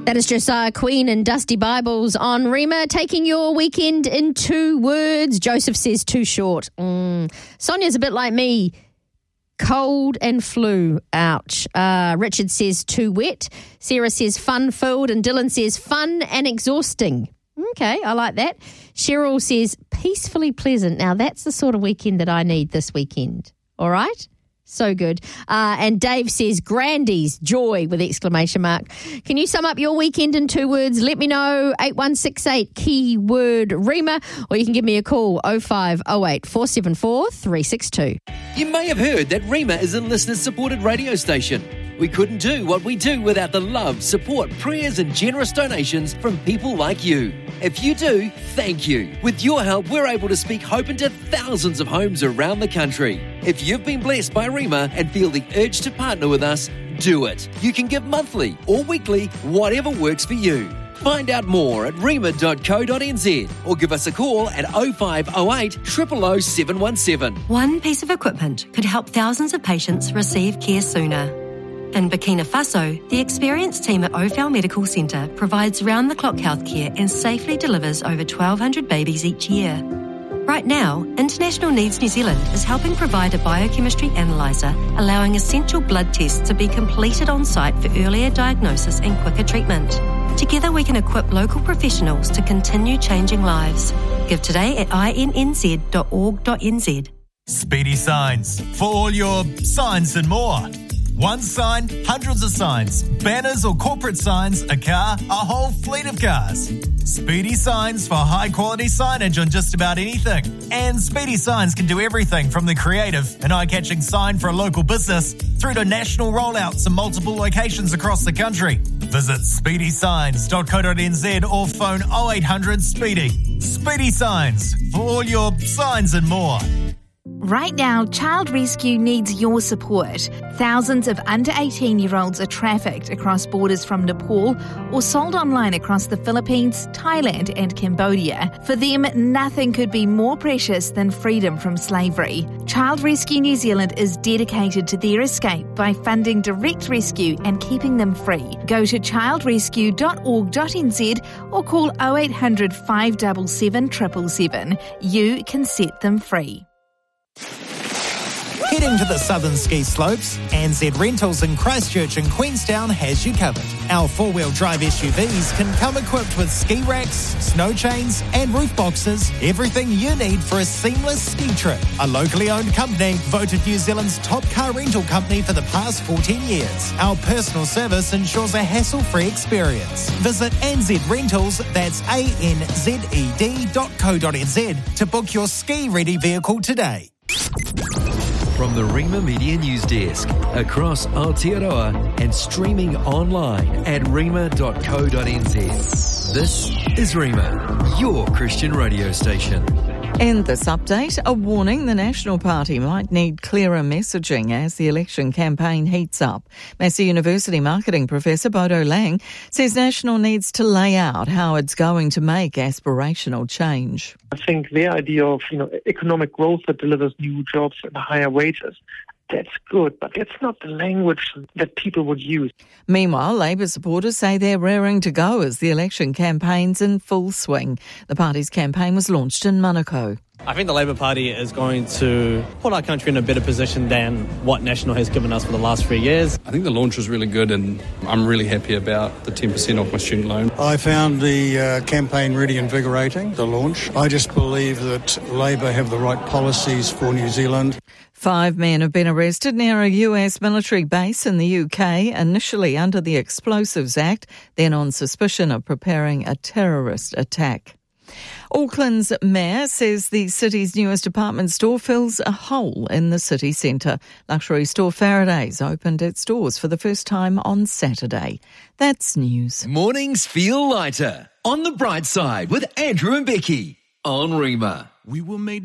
That is Josiah Queen and Dusty Bibles on Rima, taking your weekend in 2 words. Joseph says too short. Sonia's a bit like me. Cold and flu. Ouch. Richard says too wet. Sarah says fun-filled. And Dylan says fun and exhausting. Okay, I like that. Cheryl says peacefully pleasant. Now, that's the sort of weekend that I need this weekend. All right? So good. And Dave says grandies, joy with exclamation mark. Can you sum up your weekend in 2 words? Let me know. 8168 keyword Rima, or you can give me a call 0508 474 362. You may have heard that Rima is a listener-supported radio station. We couldn't do what we do without the love, support, prayers and generous donations from people like you. If you do, thank you. With your help, we're able to speak hope into thousands of homes around the country. If you've been blessed by Rima and feel the urge to partner with us, do it. You can give monthly or weekly, whatever works for you. Find out more at rima.co.nz or give us a call at 0508 000 717. One piece of equipment could help thousands of patients receive care sooner. In Burkina Faso, the experienced team at Ophel Medical Centre provides round-the-clock healthcare and safely delivers over 1,200 babies each year. Right now, International Needs New Zealand is helping provide a biochemistry analyser, allowing essential blood tests to be completed on site for earlier diagnosis and quicker treatment. Together we can equip local professionals to continue changing lives. Give today at innz.org.nz. Speedy Signs, for all your signs and more. One sign, hundreds of signs, banners or corporate signs, a car, a whole fleet of cars. Speedy Signs for high-quality signage on just about anything. And Speedy Signs can do everything from the creative and eye-catching sign for a local business through to national rollouts in multiple locations across the country. Visit speedysigns.co.nz or phone 0800 SPEEDY. Speedy Signs for all your signs and more. Right now, Child Rescue needs your support. Thousands of under 18-year-olds are trafficked across borders from Nepal or sold online across the Philippines, Thailand and Cambodia. For them, nothing could be more precious than freedom from slavery. Child Rescue New Zealand is dedicated to their escape by funding direct rescue and keeping them free. Go to childrescue.org.nz or call 0800 577 777. You can set them free. Heading to the southern ski slopes, ANZ Rentals in Christchurch and Queenstown has you covered. Our 4-wheel drive SUVs can come equipped with ski racks, snow chains and roof boxes, everything you need for a seamless ski trip. A locally owned company, voted New Zealand's top car rental company for the past 14 years. Our personal service ensures a hassle-free experience. Visit ANZ Rentals, that's ANZED.co.nz, to book your ski-ready vehicle today. From the Rima Media News Desk, across Aotearoa and streaming online at rima.co.nz. This is Rima, your Christian radio station. In this update, a warning the National Party might need clearer messaging as the election campaign heats up. Massey University marketing professor Bodo Lang says National needs to lay out how it's going to make aspirational change. I think their idea of, economic growth that delivers new jobs and higher wages, that's good, but that's not the language that people would use. Meanwhile, Labour supporters say they're raring to go as the election campaign's in full swing. The party's campaign was launched in Manukau. I think the Labour Party is going to put our country in a better position than what National has given us for the last 3 years. I think the launch was really good and I'm really happy about the 10% off my student loan. I found the campaign really invigorating, the launch. I just believe that Labour have the right policies for New Zealand. 5 men have been arrested near a US military base in the UK, initially under the Explosives Act, then on suspicion of preparing a terrorist attack. Auckland's mayor says the city's newest department store fills a hole in the city centre. Luxury store Faraday's opened its doors for the first time on Saturday. That's news. Mornings feel lighter. On the bright side with Andrew and Becky on Rima. We were made